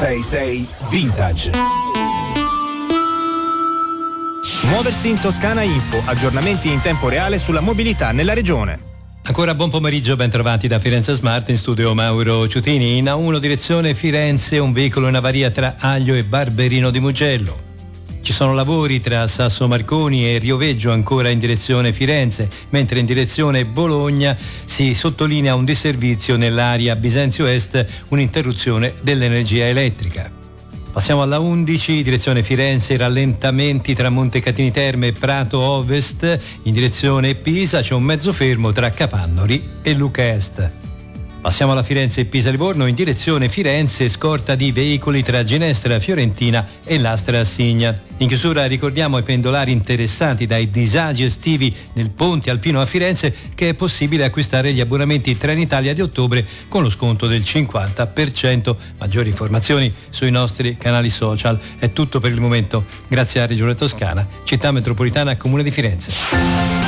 1066 Vintage. Muoversi in Toscana Info, aggiornamenti in tempo reale sulla mobilità nella regione. Ancora buon pomeriggio, ben trovati da Firenze Smart, in studio Mauro Ciutini. In A1 direzione Firenze, un veicolo in avaria tra Aglio e Barberino di Mugello. Ci sono lavori tra Sasso Marconi e Rioveggio ancora in direzione Firenze, mentre in direzione Bologna si sottolinea un disservizio nell'area Bisenzio Est, un'interruzione dell'energia elettrica. Passiamo alla 11, direzione Firenze, rallentamenti tra Montecatini Terme e Prato Ovest, in direzione Pisa c'è un mezzo fermo tra Capannori e Lucca Est. Passiamo alla Firenze e Pisa Livorno, in direzione Firenze, scorta di veicoli tra Ginestra Fiorentina e Lastra Assigna. In chiusura ricordiamo ai pendolari interessati dai disagi estivi nel Ponte Alpino a Firenze che è possibile acquistare gli abbonamenti Trenitalia di ottobre con lo sconto del 50%. Maggiori informazioni sui nostri canali social. È tutto per il momento. Grazie a Regione Toscana, Città Metropolitana, Comune di Firenze.